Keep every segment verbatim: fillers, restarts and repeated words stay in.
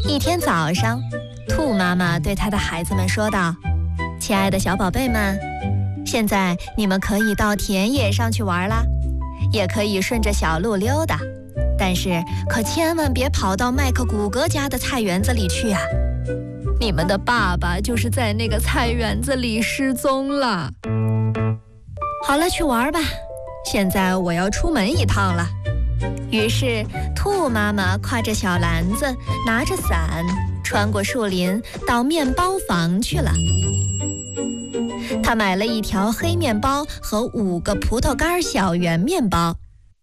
一天早上，兔妈妈对她的孩子们说道：“亲爱的小宝贝们，现在你们可以到田野上去玩啦，也可以顺着小路溜达，但是可千万别跑到麦克古格家的菜园子里去啊！你们的爸爸就是在那个菜园子里失踪了。好了，去玩吧，现在我要出门一趟了。”于是兔妈妈挎着小篮子，拿着伞，穿过树林到面包房去了。她买了一条黑面包和五个葡萄干小圆面包。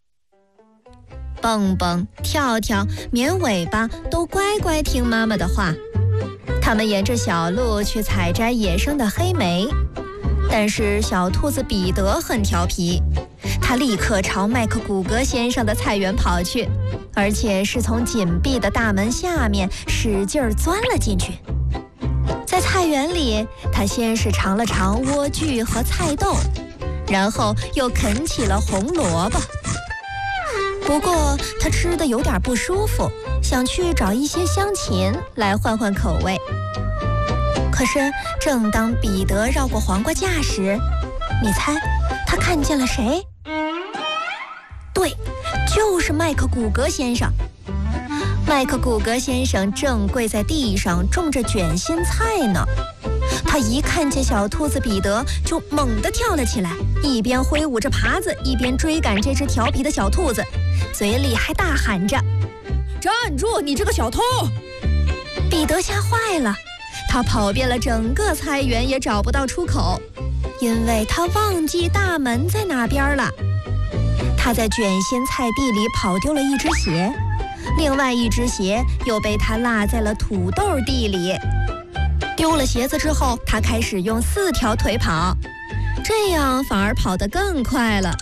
蹦蹦、跳跳、绵尾巴都乖乖听妈妈的话，他们沿着小路去采摘野生的黑莓。但是小兔子彼得很调皮，他立刻朝麦克古格先生的菜园跑去，而且是从紧闭的大门下面使劲钻了进去。在菜园里，他先是尝了尝莴苣和菜豆，然后又啃起了红萝卜。不过他吃得有点不舒服，想去找一些香芹来换换口味。可是正当彼得绕过黄瓜架时，你猜他看见了谁？对，就是麦克古格先生。麦克古格先生正跪在地上种着卷心菜呢。他一看见小兔子彼得，就猛地跳了起来，一边挥舞着耙子，一边追赶这只调皮的小兔子，嘴里还大喊着：“ 站住，你这个小偷！” 彼得吓坏了，他跑遍了整个菜园也找不到出口，因为他忘记大门在哪边了。他在卷心菜地里跑丢了一只鞋，另外一只鞋又被他落在了土豆地里。丢了鞋子之后，他开始用四条腿跑，这样反而跑得更快了。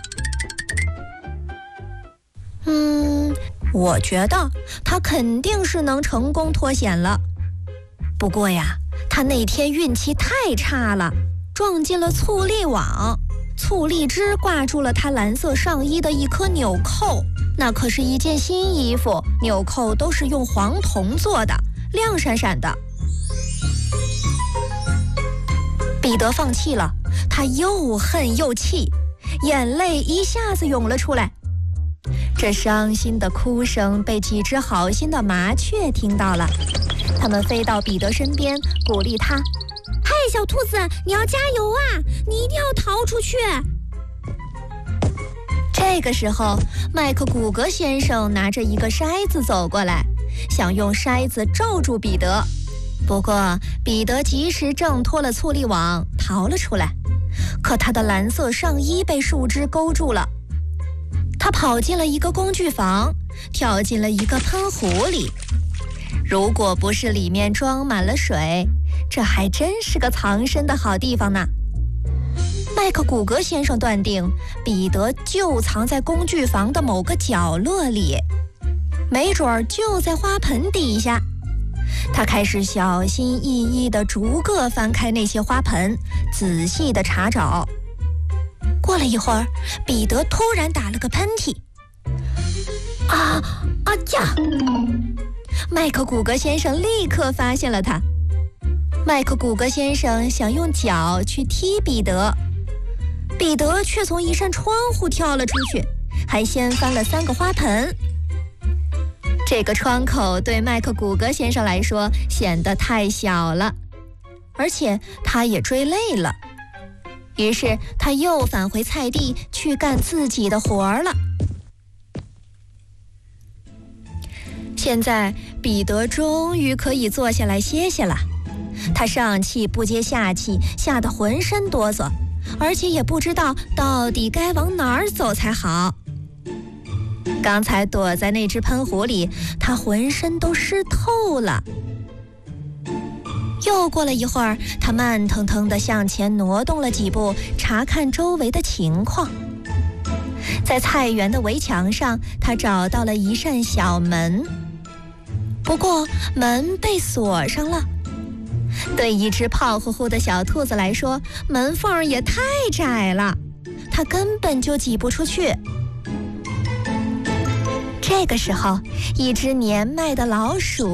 嗯，我觉得他肯定是能成功脱险了。不过呀，他那天运气太差了，撞进了醋栗网，醋栗汁挂住了他蓝色上衣的一颗纽扣。那可是一件新衣服，纽扣都是用黄铜做的，亮闪闪的。彼得放弃了，他又恨又气，眼泪一下子涌了出来。这伤心的哭声被几只好心的麻雀听到了，它们飞到彼得身边，鼓励他：“嘿，小兔子，你要加油啊！你一定要逃出去！”这个时候，麦克古格先生拿着一个筛子走过来，想用筛子罩住彼得。不过，彼得及时挣脱了醋栗网，逃了出来。可他的蓝色上衣被树枝勾住了。他跑进了一个工具房，跳进了一个喷壶里。如果不是里面装满了水，这还真是个藏身的好地方呢。麦克古格先生断定，彼得就藏在工具房的某个角落里，没准儿就在花盆底下。他开始小心翼翼地逐个翻开那些花盆，仔细地查找。过了一会儿，彼得突然打了个喷嚏。啊啊呀！麦克古格先生立刻发现了他。麦克古格先生想用脚去踢彼得，彼得却从一扇窗户跳了出去，还掀翻了三个花盆。这个窗口对麦克古格先生来说显得太小了，而且他也追累了。于是他又返回菜地去干自己的活儿了。现在彼得终于可以坐下来歇歇了。他上气不接下气，吓得浑身哆嗦，而且也不知道到底该往哪儿走才好。刚才躲在那只喷壶里，他浑身都湿透了。又过了一会儿，他慢腾腾地向前挪动了几步，查看周围的情况。在菜园的围墙上，他找到了一扇小门，不过门被锁上了。对一只胖乎乎的小兔子来说，门缝也太窄了，它根本就挤不出去。这个时候，一只年迈的老鼠